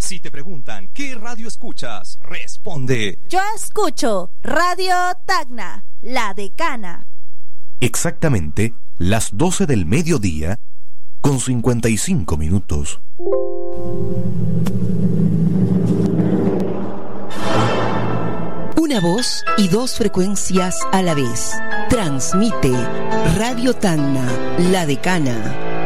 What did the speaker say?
Si te preguntan ¿qué radio escuchas? Responde: yo escucho Radio Tacna, La Decana. Exactamente las 12 del mediodía con 55 minutos. Una voz y dos frecuencias a la vez. Transmite Radio Tacna, La Decana.